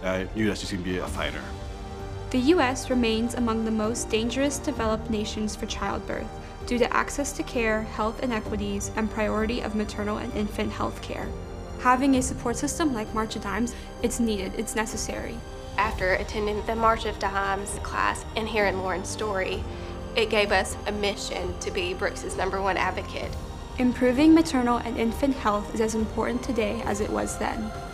I knew that she's going to be a fighter. The U.S. remains among the most dangerous developed nations for childbirth due to access to care, health inequities, and priority of maternal and infant health care. Having a support system like March of Dimes, it's needed, it's necessary. After attending the March of Dimes class and hearing Lauren's story, it gave us a mission to be Brooks's #1 advocate. Improving maternal and infant health is as important today as it was then.